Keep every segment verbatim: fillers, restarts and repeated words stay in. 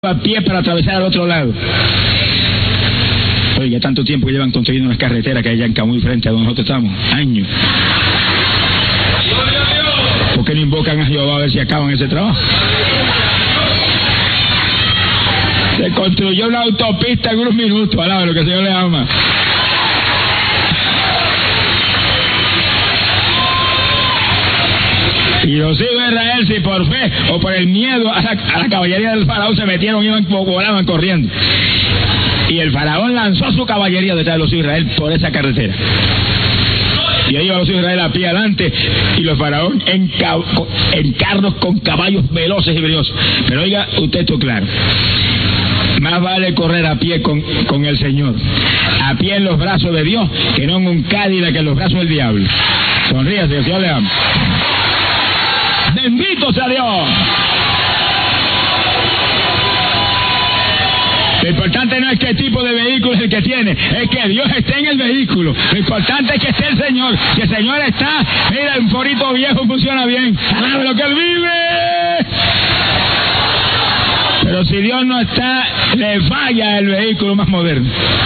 a pie para atravesar al otro lado. Oye, ya tanto tiempo que llevan construyendo unas carreteras que hay allá en Camuy frente a donde nosotros estamos. Años. ¿Por qué no invocan a Jehová a ver si acaban ese trabajo? Se construyó una autopista en unos minutos, alaba lo que el Señor le ama. Y los hijos de Israel, si por fe o por el miedo a la, a la caballería del faraón se metieron, iban, volaban corriendo. Y el faraón lanzó su caballería detrás de los hijos de Israel por esa carretera. Y ahí iban los hijos de Israel a pie adelante y los faraón en, en carros con caballos veloces y brillosos. Pero oiga, usted esto claro. Más vale correr a pie con, con el Señor, a pie en los brazos de Dios, que no en un Cadillac en los brazos del diablo. Sonríase, que el Señor le ama. ¡Bendito sea Dios! Lo importante no es qué tipo de vehículo es el que tiene, es que Dios esté en el vehículo. Lo importante es que esté el Señor. Si el Señor está, mira, un forito viejo funciona bien. ¡Alabe lo que Él vive! Pero si Dios no está, le falla el vehículo más moderno.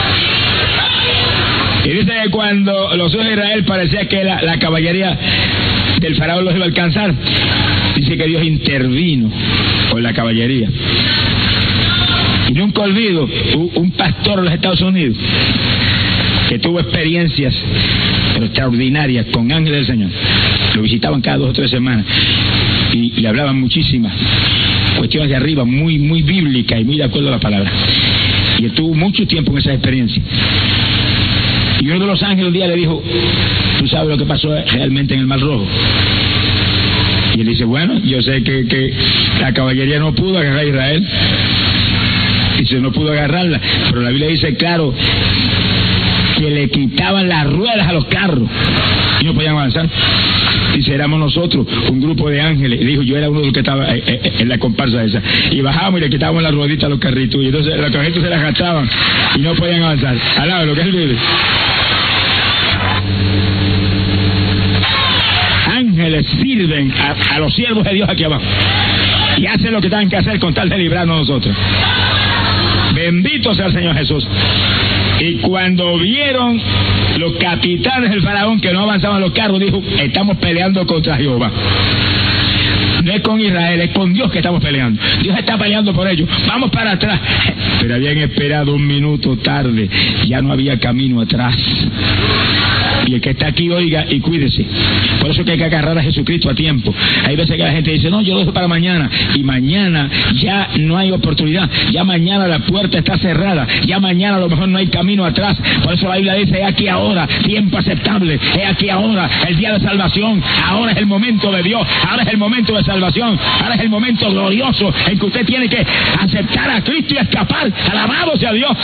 Y dice que cuando los hijos de Israel parecía que la, la caballería del faraón los iba a alcanzar, dice que Dios intervino con la caballería. Y nunca olvido un pastor de los Estados Unidos que tuvo experiencias pero extraordinarias con ángeles del Señor. Lo visitaban cada dos o tres semanas y, y le hablaban muchísimas cuestiones de arriba, muy muy bíblicas y muy de acuerdo a la palabra. Y él tuvo mucho tiempo en esa experiencia. Y uno de los ángeles un día le dijo: ¿tú sabes lo que pasó realmente en el Mar Rojo? Y él dice: bueno, yo sé que, que la caballería no pudo agarrar a Israel. Dice, no pudo agarrarla, pero la Biblia dice claro que le quitaban las ruedas a los carros y no podían avanzar. Dice, éramos nosotros, un grupo de ángeles. Y dijo, yo era uno de los que estaba en la comparsa esa. Y bajábamos y le quitábamos las rueditas a los carritos. Y entonces los carritos se las gastaban y no podían avanzar. Alaba lo que Él vive. Ángeles sirven a, a los siervos de Dios aquí abajo. Y hacen lo que tienen que hacer con tal de librarnos a nosotros. Bendito sea el Señor Jesús. Y cuando vieron los capitanes del faraón que no avanzaban los carros, dijo, estamos peleando contra Jehová. No es con Israel, es con Dios que estamos peleando. Dios está peleando por ellos. Vamos para atrás. Pero habían esperado un minuto tarde. Ya no había camino atrás. Y el que está aquí, oiga y cuídese. Por eso que hay que agarrar a Jesucristo a tiempo. Hay veces que la gente dice, no, yo lo dejo para mañana. Y mañana ya no hay oportunidad. Ya mañana la puerta está cerrada. Ya mañana a lo mejor no hay camino atrás. Por eso la Biblia dice, es aquí ahora, tiempo aceptable. Es aquí ahora, el día de salvación. Ahora es el momento de Dios. Ahora es el momento de salvación. Ahora es el momento glorioso en que usted tiene que aceptar a Cristo y escapar. Alabado sea Dios.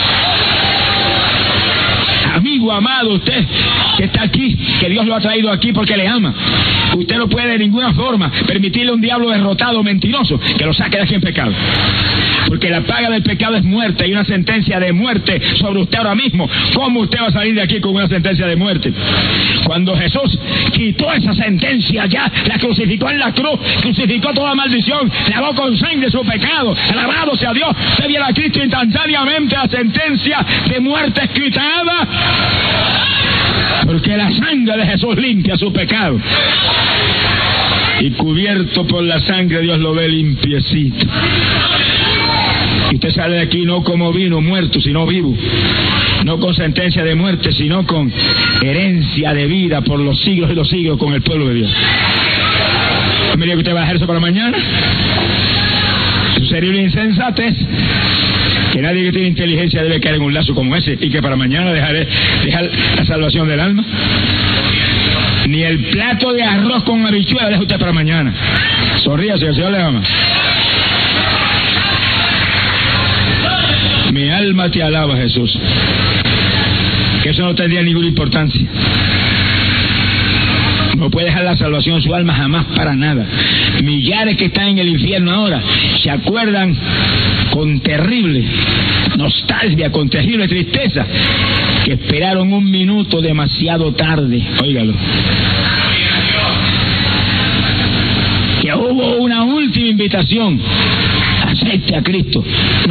Amigo amado, usted que está aquí, que Dios lo ha traído aquí porque le ama. Usted no puede de ninguna forma permitirle a un diablo derrotado, mentiroso, que lo saque de aquí en pecado. Porque la paga del pecado es muerte, y una sentencia de muerte sobre usted ahora mismo. ¿Cómo usted va a salir de aquí con una sentencia de muerte? Cuando Jesús quitó esa sentencia ya, la crucificó en la cruz, crucificó toda maldición, lavó con sangre su pecado, alabado sea Dios, se viene a Cristo instantáneamente la sentencia de muerte escritada. Porque la sangre de Jesús limpia su pecado. Y cubierto por la sangre, Dios lo ve limpiecito. Y usted sale de aquí no como vino muerto, sino vivo. No con sentencia de muerte, sino con herencia de vida por los siglos y los siglos con el pueblo de Dios. ¿No me diga que usted va a dejar eso para mañana? Eso sería una insensatez. Que nadie que tiene inteligencia debe caer en un lazo como ese, y que para mañana dejaré dejar la salvación del alma. Ni el plato de arroz con habichuela deja usted para mañana. Sonríase, el Señor le ama. Mi alma te alaba, Jesús. Que eso no tendría ninguna importancia. No puede dejar la salvación de su alma jamás para nada. Millares que están en el infierno ahora se acuerdan con terrible nostalgia, con terrible tristeza, que esperaron un minuto demasiado tarde. Óigalo. Que hubo una última invitación acepte a Cristo.